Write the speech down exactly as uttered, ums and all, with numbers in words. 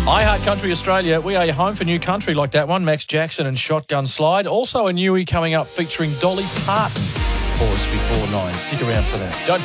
I Heart Country Australia, we are your home for new country like that one, Max Jackson and Shotgun Slide. Also a newie coming up featuring Dolly Parton for us before nine. Stick around for that. Don't